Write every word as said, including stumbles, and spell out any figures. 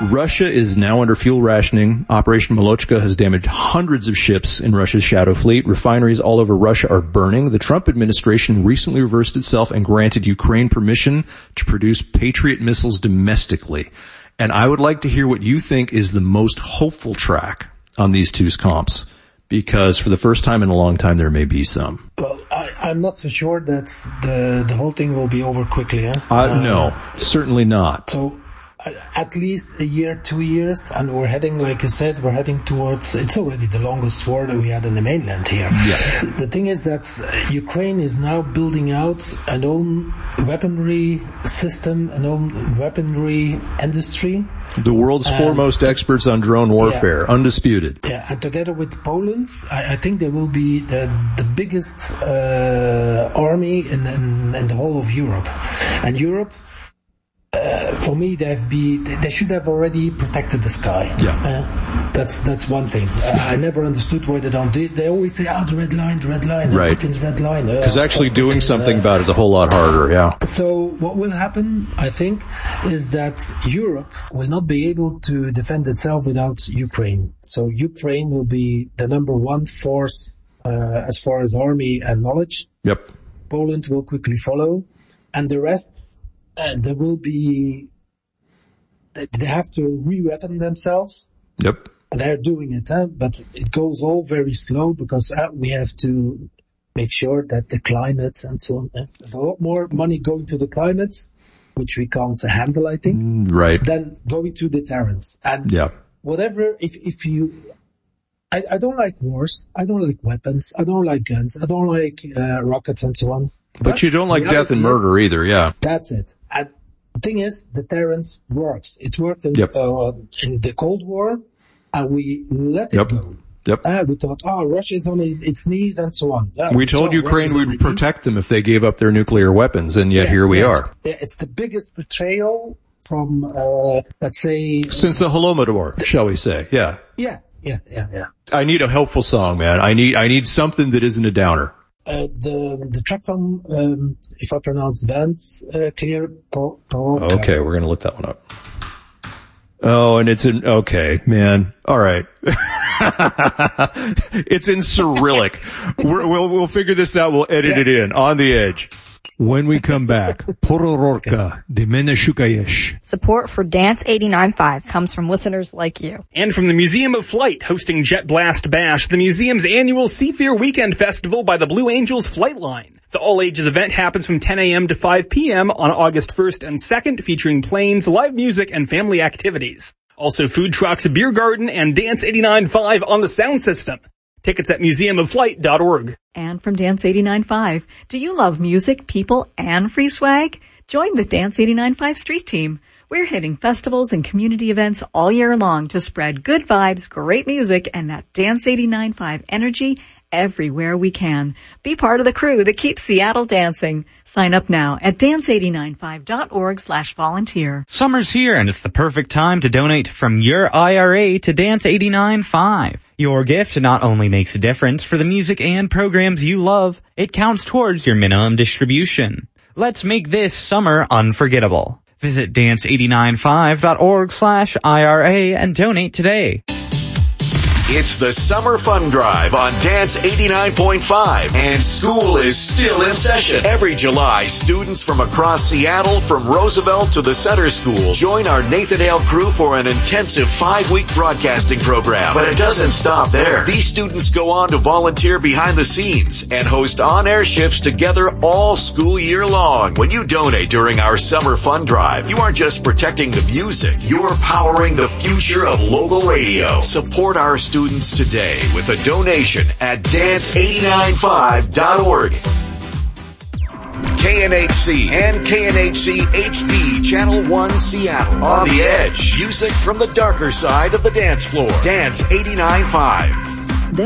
Russia is now under fuel rationing. Operation Molochka has damaged hundreds of ships in Russia's shadow fleet. Refineries all over Russia are burning. The Trump administration recently reversed itself and granted Ukraine permission to produce Patriot missiles domestically. And I would like to hear what you think is the most hopeful track on these two comps, because for the first time in a long time there may be some. Well, I, I'm not so sure that the the whole thing will be over quickly. Huh? Uh, uh, no, certainly not. So at least a year, two years, and we're heading, like you said, we're heading towards, it's already the longest war that we had in the mainland here. Yeah. The thing is that Ukraine is now building out an own weaponry system, an own weaponry industry. The world's and foremost to, experts on drone warfare, yeah, undisputed. Yeah, and together with Poland, I, I think they will be the, the biggest uh, army in, in, in the whole of Europe. And Europe, Uh, for me, they've be, they should have already protected the sky. Yeah. Uh, that's, that's one thing. Uh, I never understood why they don't. They, they always say, oh, the red line, the red line, right. Putin's red line. Because uh, actually doing Putin, something uh, about it is a whole lot harder, yeah. So what will happen, I think, is that Europe will not be able to defend itself without Ukraine. So Ukraine will be the number one force, uh, as far as army and knowledge. Yep. Poland will quickly follow, and the rest, and there will be, they have to re-weapon themselves. Yep. They're doing it, huh? But it goes all very slow because uh, we have to make sure that the climate and so on. Uh, there's a lot more money going to the climate, which we can't handle, I think. Right. Than going to deterrence. And yeah. whatever, if, if you, I, I don't like wars. I don't like weapons. I don't like guns. I don't like, uh, rockets and so on. But, but you don't like death and murder is, either, yeah. That's it. And the thing is, deterrence works. It worked in, yep. uh, in the Cold War, and we let it yep. go. Yep. Uh, we thought, oh, Russia is on its knees and so on. Uh, we told Ukraine we would protect them if they gave up their nuclear weapons, and yet yeah, here we yeah. are. Yeah, it's the biggest betrayal from, uh, let's say... Since the Holodomor, shall we say, yeah. Yeah, yeah, yeah, yeah. I need a helpful song, man. I need, I need something that isn't a downer. Uh, the, the track from, um, if I pronounce the band, uh, clear, po, po, Okay, we're gonna look that one up. Oh, and it's in, okay, man. Alright. It's in Cyrillic. We're, we'll, we'll figure this out. We'll edit yes. it in. On the Edge. When we come back, Porororka, Dimena Shukayesh. Support for Dance eighty-nine point five comes from listeners like you. And from the Museum of Flight, hosting Jet Blast Bash, the museum's annual Seafair Weekend Festival by the Blue Angels Flight Line. The all-ages event happens from ten a.m. to five p.m. on August first and second, featuring planes, live music, and family activities. Also food trucks, a beer garden, and Dance eighty-nine point five on the sound system. Tickets at museum of flight dot org. And from Dance eighty-nine point five, do you love music, people, and free swag? Join the Dance eighty-nine point five Street Team. We're hitting festivals and community events all year long to spread good vibes, great music, and that Dance eighty-nine point five energy everywhere we can. Be part of the crew that keeps Seattle dancing. Sign up now at dance eight nine five dot org slash volunteer. Summer's here and it's the perfect time to donate from your I R A to Dance eighty-nine point five. Your gift not only makes a difference for the music and programs you love, it counts towards your minimum distribution. Let's make this summer unforgettable. Visit dance eight nine five dot org slash I R A and donate today. It's the Summer Fun Drive on Dance eighty-nine point five, and school is still in session. Every July, students from across Seattle, from Roosevelt to the Center School, join our Nathan Hale crew for an intensive five-week broadcasting program. But it doesn't stop there. These students go on to volunteer behind the scenes and host on-air shifts together all school year long. When you donate during our Summer Fun Drive, you aren't just protecting the music, you're powering the future of local radio. Support our students today with a donation at dance eight nine five dot org. K N H C and K N H C H D Channel one Seattle. On the Edge. Music from the darker side of the dance floor. Dance eighty-nine point five.